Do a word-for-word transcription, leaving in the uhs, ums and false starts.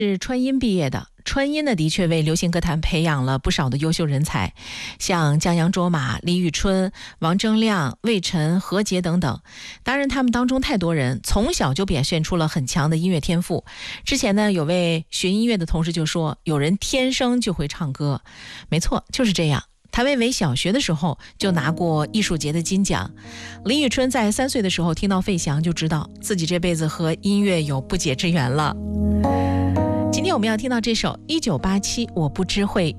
是川音毕业的。川音呢，的确为流行歌坛培养了不少的优秀人才，像江洋卓玛、李宇春、王铮亮、魏晨、何洁等等。当然他们当中太多人从小就表现出了很强的音乐天赋。之前呢，有位学音乐的同事就说，有人天生就会唱歌。没错，就是这样。谭维维小学的时候就拿过艺术节的金奖，李宇春在三岁的时候听到费翔就知道自己这辈子和音乐有不解之缘了。今天我们要听到这首一九八七我不知会